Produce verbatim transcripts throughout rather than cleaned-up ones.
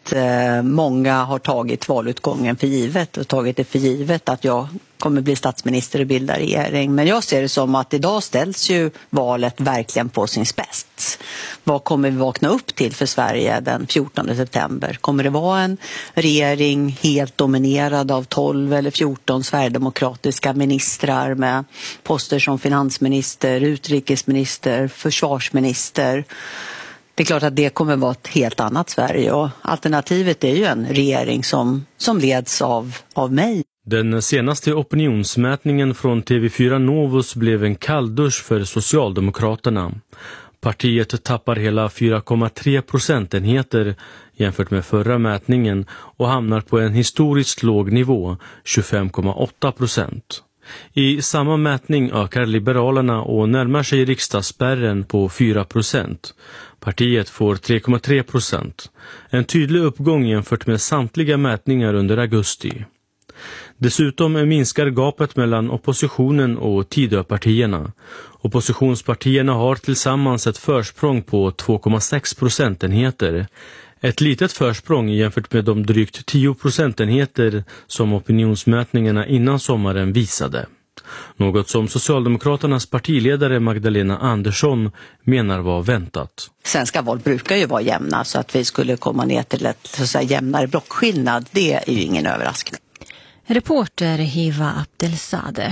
att eh, många har tagit valutgången för givet och tagit det för givet att jag kommer bli statsminister och bilda regering. Men jag ser det som att idag ställs ju valet verkligen på sin spets. Vad kommer vi vakna upp till för Sverige den fjortonde september? Kommer det vara en regering helt dominerad av tolv eller fjorton sverigedemokratiska ministrar med poster som finansminister, utrikesminister, försvarsminister? Det är klart att det kommer vara ett helt annat Sverige, och alternativet är ju en regering som, som leds av, av mig. Den senaste opinionsmätningen från T V fyra Novus blev en kalldusch för Socialdemokraterna. Partiet tappar hela fyra komma tre procentenheter jämfört med förra mätningen och hamnar på en historiskt låg nivå, tjugofem komma åtta procent. I samma mätning ökar Liberalerna och närmar sig riksdagsspärren på fyra procent. Partiet får tre komma tre procent. En tydlig uppgång jämfört med samtliga mätningar under augusti. Dessutom minskar gapet mellan oppositionen och Tidöpartierna. Oppositionspartierna har tillsammans ett försprång på två komma sex procentenheter. Ett litet försprång jämfört med de drygt tio procentenheter som opinionsmätningarna innan sommaren visade. Något som Socialdemokraternas partiledare Magdalena Andersson menar var väntat. Svenska val brukar ju vara jämna, så att vi skulle komma ner till ett så att säga, jämnare blockskillnad, det är ju ingen överraskning. Reporter Hiva Abdelzadeh.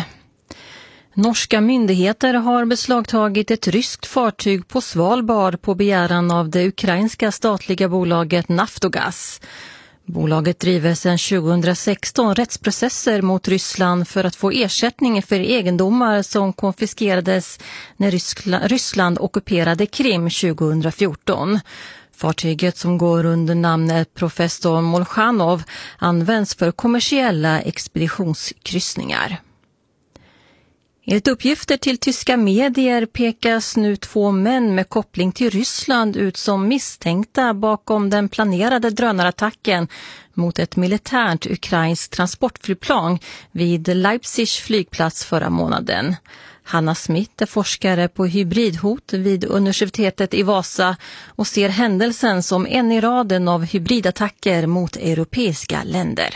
Norska myndigheter har beslagtagit ett ryskt fartyg på Svalbard på begäran av det ukrainska statliga bolaget Naftogaz. Bolaget driver sedan tjugohundrasexton rättsprocesser mot Ryssland för att få ersättning för egendomar som konfiskerades när Ryssland ockuperade Krim tjugohundrafjorton. Fartyget, som går under namnet Professor Molchanov, används för kommersiella expeditionskryssningar. Enligt uppgifter till tyska medier pekas nu två män med koppling till Ryssland ut som misstänkta bakom den planerade drönarattacken mot ett militärt ukrainskt transportflygplan vid Leipzigs flygplats förra månaden. Hanna Smith är forskare på hybridhot vid universitetet i Vasa och ser händelsen som en i raden av hybridattacker mot europeiska länder.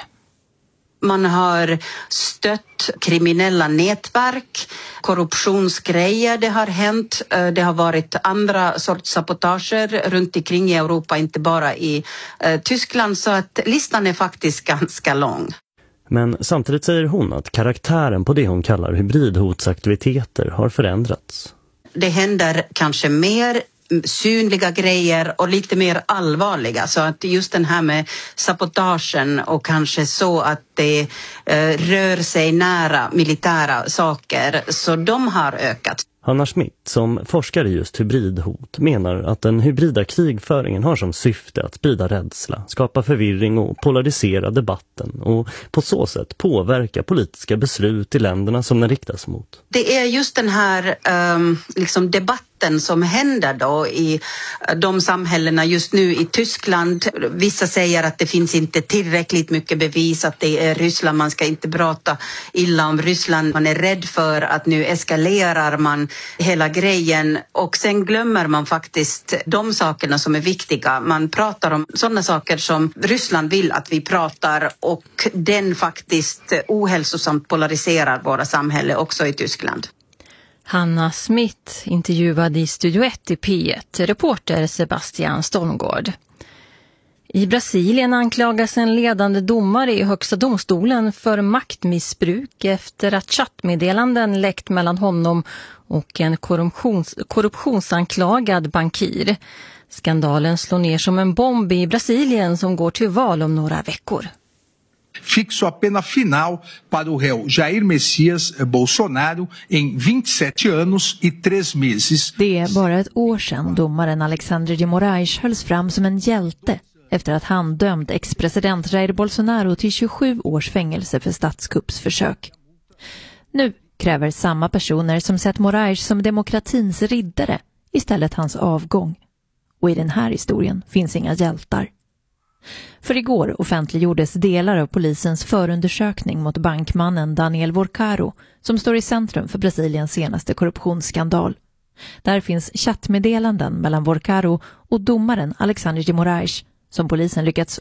Man har stött kriminella nätverk, korruptionsgrejer det har hänt. Det har varit andra sorts sabotager runt omkring i Europa, inte bara i eh, Tyskland, så att listan är faktiskt ganska lång. Men samtidigt säger hon att karaktären på det hon kallar hybridhotsaktiviteter har förändrats. Det händer kanske mer synliga grejer och lite mer allvarliga, så att just den här med sabotagen och kanske så att det eh, rör sig nära militära saker, så de har ökat. Hanna Schmidt, som forskar i just hybridhot, menar att den hybrida krigföringen har som syfte att sprida rädsla, skapa förvirring och polarisera debatten och på så sätt påverka politiska beslut i länderna som den riktas mot. Det är just den här um, liksom debatten som händer då i de samhällena just nu i Tyskland. Vissa säger att det finns inte tillräckligt mycket bevis att det är Ryssland. Man ska inte prata illa om Ryssland. Man är rädd för att nu eskalerar man hela grejen, och sen glömmer man faktiskt de sakerna som är viktiga. Man pratar om sådana saker som Ryssland vill att vi pratar, och den faktiskt ohälsosamt polariserar våra samhälle också i Tyskland. Hanna Smith intervjuad i Studio ett i P ett, reporter Sebastian Stolmgård. I Brasilien anklagas en ledande domare i högsta domstolen för maktmissbruk efter att chattmeddelanden läckt mellan honom och en korruptions- korruptionsanklagad bankir. Skandalen slår ner som en bomb i Brasilien som går till val om några veckor. Fixo a pena final para o réu Jair Messias Bolsonaro em vinte-sete anos e três meses. Det är bara ett år sedan domaren Alexandre de Moraes hölls fram som en hjälte efter att han dömde ex-president Jair Bolsonaro till tjugosju års fängelse för statskuppsförsök. Nu kräver samma personer som sett Moraes som demokratins riddare istället hans avgång. Och i den här historien finns inga hjältar. För igår offentliggjordes delar av polisens förundersökning mot bankmannen Daniel Vorcaro, som står i centrum för Brasiliens senaste korruptionsskandal. Där finns chattmeddelanden mellan Vorcaro och domaren Alexandre de Moraes, som polisen lyckats